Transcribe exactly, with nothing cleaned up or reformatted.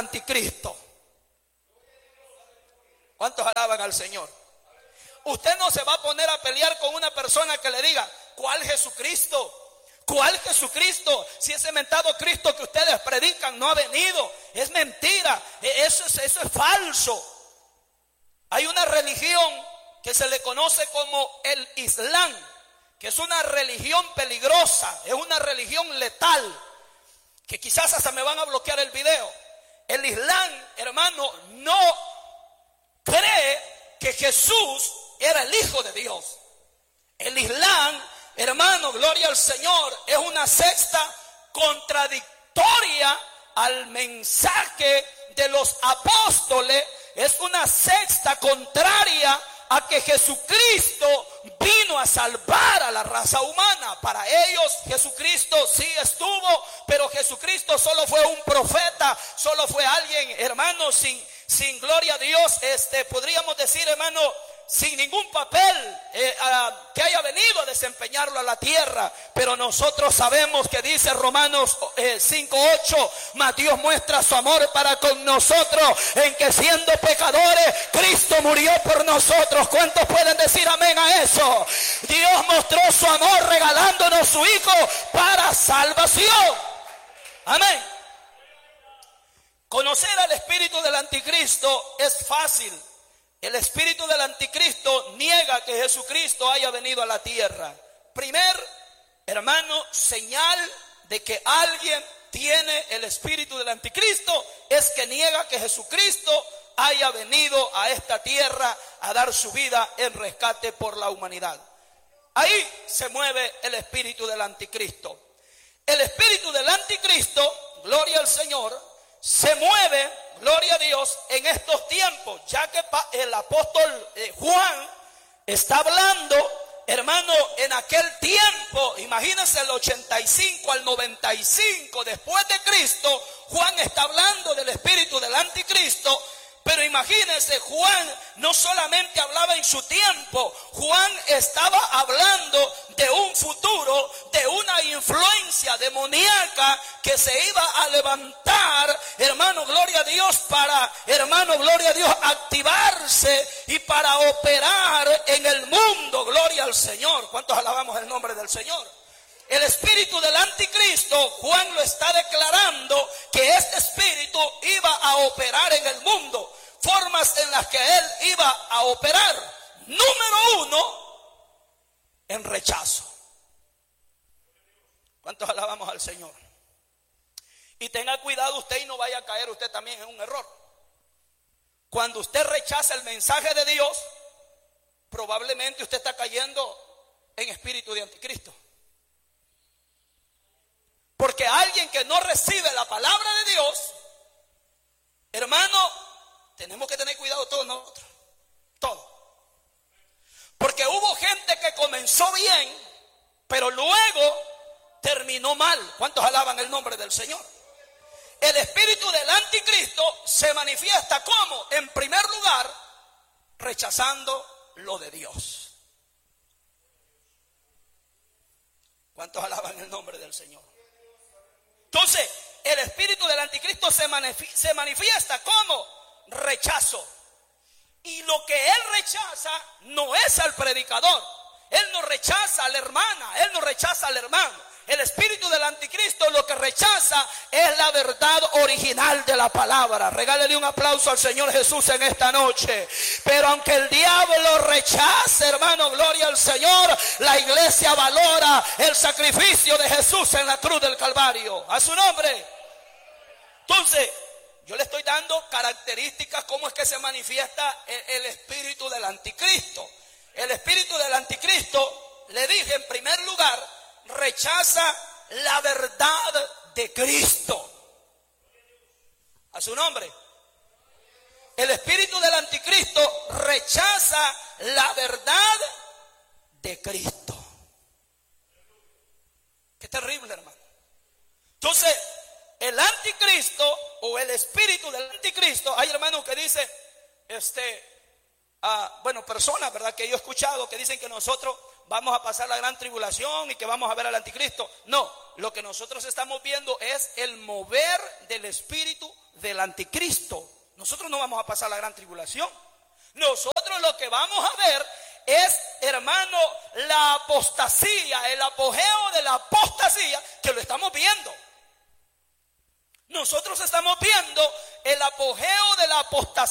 anticristo. ¿Cuántos alaban al Señor? Usted no se va a poner a pelear con una persona que le diga, ¿cuál Jesucristo? ¿Cuál Jesucristo? Si ese mentado Cristo que ustedes predican no ha venido, es mentira, eso es, eso es falso. Hay una religión que se le conoce como el Islam, que es una religión peligrosa, es una religión letal, que quizás hasta me van a bloquear el video. El Islam, hermano, no cree que Jesús era el Hijo de Dios. El Islam, hermano, gloria al Señor, es una secta contradictoria al mensaje de los apóstoles. Es una secta contraria a que Jesucristo vino a salvar a la raza humana. Para ellos Jesucristo sí estuvo, pero Jesucristo solo fue un profeta, solo fue alguien, hermano, sin, sin gloria a Dios, este, podríamos decir, hermano, sin ningún papel eh, uh, que haya venido a desempeñarlo a la tierra. Pero nosotros sabemos que dice Romanos eh, cinco ocho, mas Dios muestra su amor para con nosotros en que siendo pecadores Cristo murió por nosotros. ¿Cuántos pueden decir amén a eso? Dios mostró su amor regalándonos su Hijo para salvación. Amén. Conocer al espíritu del anticristo es fácil. El espíritu del anticristo niega que Jesucristo haya venido a la tierra. Primer, hermano, señal de que alguien tiene el espíritu del anticristo es que niega que Jesucristo haya venido a esta tierra a dar su vida en rescate por la humanidad. Ahí se mueve el espíritu del anticristo. El espíritu del anticristo, gloria al Señor, se mueve, gloria a Dios, en estos tiempos, ya que el apóstol Juan está hablando, hermano, en aquel tiempo, imagínense el ochenta y cinco al noventa y cinco después de Cristo, Juan está hablando del espíritu del anticristo. Pero imagínense, Juan no solamente hablaba en su tiempo, Juan estaba hablando de un futuro, de una influencia demoníaca que se iba a levantar, hermano, gloria a Dios, para, hermano, gloria a Dios, activarse y para operar en el mundo, gloria al Señor. ¿Cuántos alabamos el nombre del Señor? El espíritu del anticristo, Juan lo está declarando que este espíritu iba a operar en el mundo. Formas en las que él iba a operar. Número uno, en rechazo. ¿Cuántos alabamos al Señor? Y tenga cuidado usted y no vaya a caer usted también en un error. Cuando usted rechaza el mensaje de Dios, probablemente usted está cayendo en espíritu de anticristo. Porque alguien que no recibe la palabra de Dios, hermano, tenemos que tener cuidado todos nosotros, todos. Porque hubo gente que comenzó bien, pero luego terminó mal. ¿Cuántos alaban el nombre del Señor? El espíritu del anticristo se manifiesta como, en primer lugar, rechazando lo de Dios. ¿Cuántos alaban el nombre del Señor? Entonces, el espíritu del anticristo se, manif- se manifiesta como rechazo. Y lo que él rechaza no es al predicador. Él no rechaza a la hermana, él no rechaza al hermano. El espíritu del anticristo lo que rechaza es la verdad original de la palabra. Regálele un aplauso al Señor Jesús en esta noche. Pero aunque el diablo rechace, hermano, gloria al Señor, la iglesia valora el sacrificio de Jesús en la cruz del Calvario. A su nombre. Entonces, yo le estoy dando características cómo es que se manifiesta el, el espíritu del anticristo. El espíritu del anticristo, le dije en primer lugar, rechaza la verdad de Cristo. A su nombre. El espíritu del anticristo rechaza la verdad de Cristo. Qué terrible, hermano. Entonces, el anticristo o el espíritu del anticristo, hay hermanos que dicen, este, ah, bueno, personas, ¿verdad? Que yo he escuchado que dicen que nosotros vamos a pasar la gran tribulación y que vamos a ver al anticristo. No, lo que nosotros estamos viendo es el mover del espíritu del anticristo. Nosotros no vamos a pasar la gran tribulación. Nosotros lo que vamos a ver es, hermano, la apostasía, el apogeo de la apostasía, que lo estamos viendo. Nosotros estamos viendo el apogeo de la apostasía